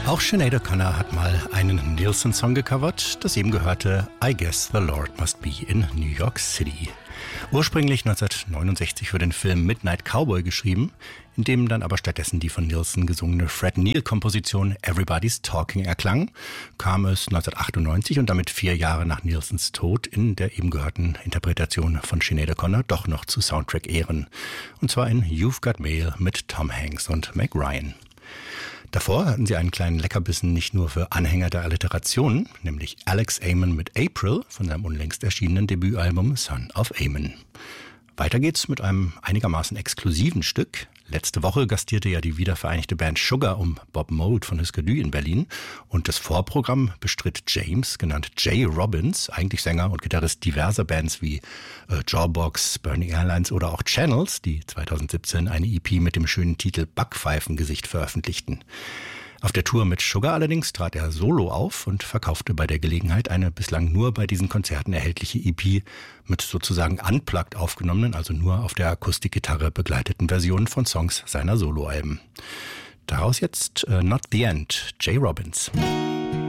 Auch Sinead O'Connor hat mal einen Nilsson-Song gecovert, das eben gehörte I Guess the Lord Must Be in New York City. Ursprünglich 1969 für den Film Midnight Cowboy geschrieben, in dem dann aber stattdessen die von Nilsson gesungene Fred Neil-Komposition Everybody's Talking erklang, kam es 1998 und damit 4 Jahre nach Nilssons Tod in der eben gehörten Interpretation von Sinead O'Connor doch noch zu Soundtrack-Ehren. Und zwar in You've Got Mail mit Tom Hanks und Meg Ryan. Davor hatten sie einen kleinen Leckerbissen nicht nur für Anhänger der Alliteration, nämlich Alex Amon mit April von seinem unlängst erschienenen Debütalbum Son of Amon. Weiter geht's mit einem einigermaßen exklusiven Stück. Letzte Woche gastierte ja die wiedervereinigte Band Sugar um Bob Mould von Husker Du in Berlin und das Vorprogramm bestritt James, genannt Jay Robbins, eigentlich Sänger und Gitarrist diverser Bands wie Jawbox, Burning Airlines oder auch Channels, die 2017 eine EP mit dem schönen Titel Backpfeifengesicht veröffentlichten. Auf der Tour mit Sugar allerdings trat er solo auf und verkaufte bei der Gelegenheit eine bislang nur bei diesen Konzerten erhältliche EP mit sozusagen unplugged aufgenommenen, also nur auf der Akustikgitarre begleiteten Versionen von Songs seiner Soloalben. Daraus jetzt Not the End, Jay Robbins.